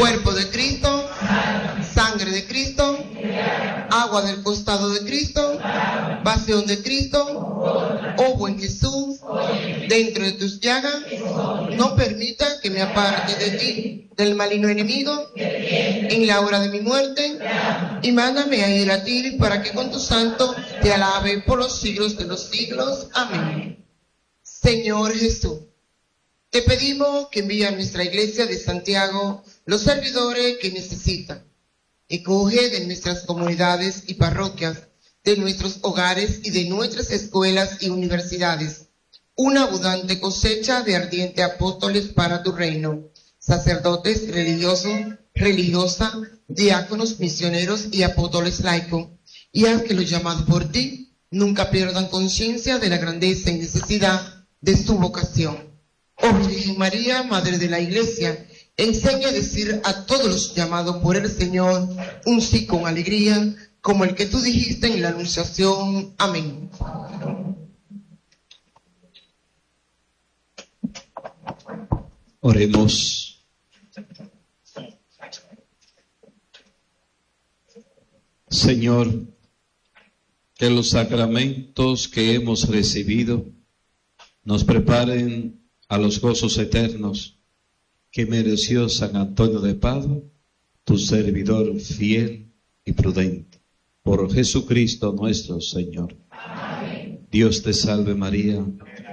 cuerpo de Cristo, sangre de Cristo, agua del costado de Cristo, pasión de Cristo, oh buen Jesús, dentro de tus llagas, no permita que me aparte de ti, del maligno enemigo, en la hora de mi muerte, y mándame a ir a ti para que con tu santo te alabe por los siglos de los siglos. Amén. Señor Jesús, te pedimos que envíe a nuestra iglesia de Santiago los servidores que necesitan, y coge de nuestras comunidades y parroquias, de nuestros hogares y de nuestras escuelas y universidades, una abundante cosecha de ardientes apóstoles para tu reino, sacerdotes religiosos, religiosas, diáconos, misioneros y apóstoles laicos, y haz que los llamados por ti nunca pierdan conciencia de la grandeza y necesidad de su vocación. Oh Virgen María, Madre de la Iglesia, enseña a decir a todos los llamados por el Señor un sí con alegría, como el que tú dijiste en la Anunciación. Amén. Oremos. Señor, que los sacramentos que hemos recibido nos preparen a los gozos eternos que mereció San Antonio de Padua, tu servidor fiel y prudente. Por Jesucristo nuestro Señor. Amén. Dios te salve María.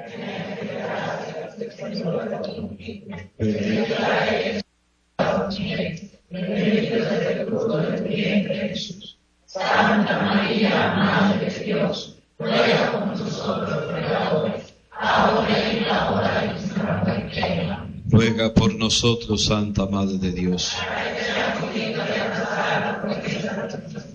Santa María, Madre de Dios, ruega por nosotros pecadores, ahora y en la hora de nuestra muerte. Ruega por nosotros, Santa Madre de Dios.